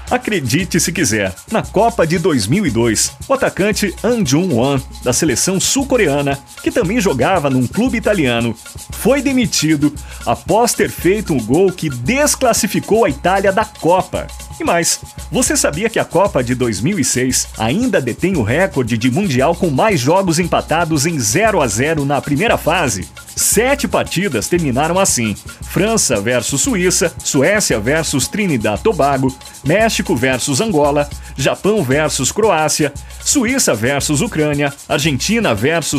Acredite se quiser, na Copa de 2002, o atacante An Jung-won, da seleção sul-coreana, que também jogava num clube italiano, foi demitido após ter feito um gol que desclassificou a Itália da Copa. E mais, você sabia que a Copa de 2006 ainda detém o recorde de mundial com mais jogos empatados em 0-0 na primeira fase? 7 partidas terminaram assim: França versus Suíça, Suécia versus Trinidad e Tobago, México versus Angola, Japão versus Croácia, Suíça versus Ucrânia, Argentina versus